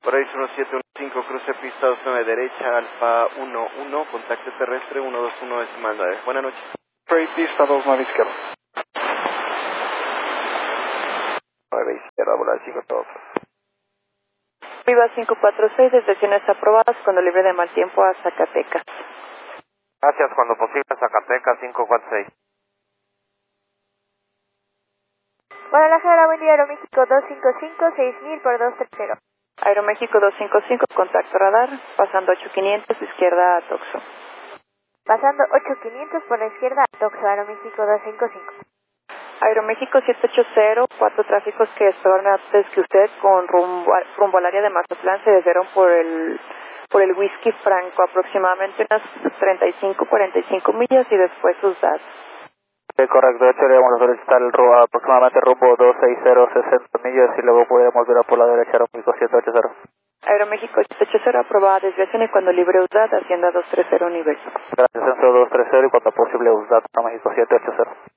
Horizon 715, cruce pista 29 derecha, Alfa 11, contacto terrestre 121 decimal 9. Buenas noches. Freight pista 29 izquierda. 9 izquierda, volar 5 todo. Viva 546, decisiones aprobadas cuando libre de mal tiempo a Zacatecas. Gracias, cuando posible Zacatecas 546. Guadalajara, buen día, Aeroméxico 255, 6000 por 230. Aeroméxico 255, contacto radar, pasando 8500, izquierda a Toxo. Pasando 8500 por la izquierda, Toxo, Aeroméxico 255. Aeroméxico 780, 4 tráficos que estaban antes que usted con rumbo al área de Mazatlán se desviaron por el Whisky Franco, aproximadamente unas 35-45 millas y después sus datos. Sí, correcto, de hecho le vamos a solicitar aproximadamente rumbo 260, 60 millas y luego podremos ver por la derecha Aeroméxico 780. Aeroméxico 780, aprobada desviación y cuando libre USDAT, Hacienda 230 nivel. Gracias, Centro 230 y cuando posible USDAT, Aeroméxico 780.